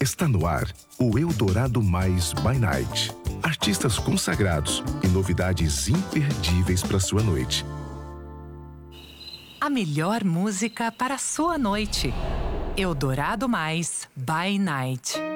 Está no ar o Eldorado Mais by Night. Artistas consagrados e novidades imperdíveis para sua noite. A melhor música para a sua noite. Eldorado Mais by Night.